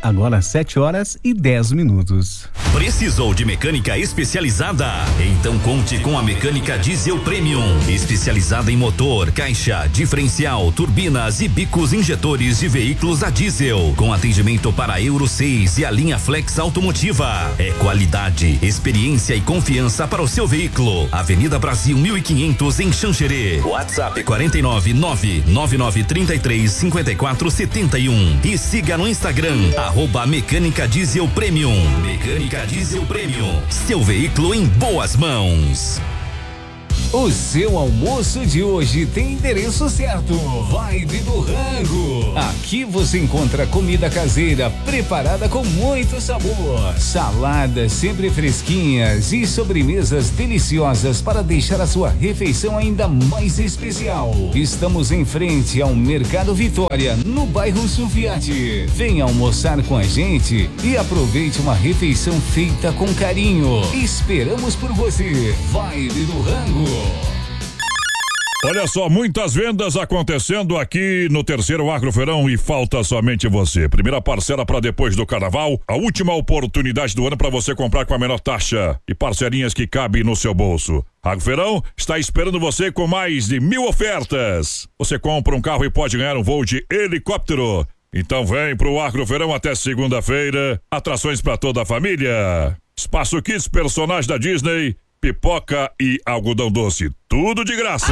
Agora 7h10. Precisou de mecânica especializada? Então conte com a Mecânica Diesel Premium, especializada em motor, caixa, diferencial, turbinas e bicos injetores de veículos a diesel, com atendimento para Euro 6 e a linha Flex Automotiva. É qualidade, experiência e confiança para o seu veículo. Avenida Brasil 1500 em Xanxerê. WhatsApp 499-9933-5471 e siga no Instagram @Mecânica Diesel Premium. Mecânica Diesel Premium, seu veículo em boas mãos. O seu almoço de hoje tem endereço certo. Vibe do Rango. Aqui você encontra comida caseira preparada com muito sabor. Saladas sempre fresquinhas e sobremesas deliciosas para deixar a sua refeição ainda mais especial. Estamos em frente ao Mercado Vitória, no bairro Sufiati. Venha almoçar com a gente e aproveite uma refeição feita com carinho. Esperamos por você. Vibe do Rango. Olha só, muitas vendas acontecendo aqui no terceiro Agrofeirão e falta somente você. Primeira parcela para depois do carnaval, a última oportunidade do ano para você comprar com a menor taxa e parcelinhas que cabem no seu bolso. Agrofeirão está esperando você com mais de 1.000 ofertas. Você compra um carro e pode ganhar um voo de helicóptero. Então vem pro Agrofeirão até segunda-feira. Atrações para toda a família. Espaço Kids, personagens da Disney, pipoca e algodão doce. Tudo de graça.